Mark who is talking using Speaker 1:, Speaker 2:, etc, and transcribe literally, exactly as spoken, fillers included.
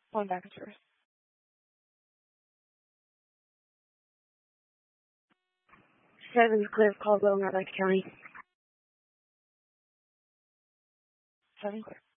Speaker 1: One back and forth. Seven, Cliff, Caldwell, North Lake County. Seven, Cliff.